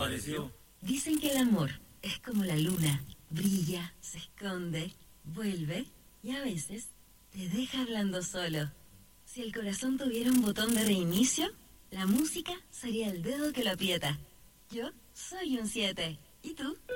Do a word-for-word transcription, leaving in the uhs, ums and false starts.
pareció? Dicen que el amor es como la luna, brilla, se esconde, vuelve y a veces te deja hablando solo. Si el corazón tuviera un botón de reinicio, la música sería el dedo que lo aprieta. Yo soy un siete. ¿Y tú?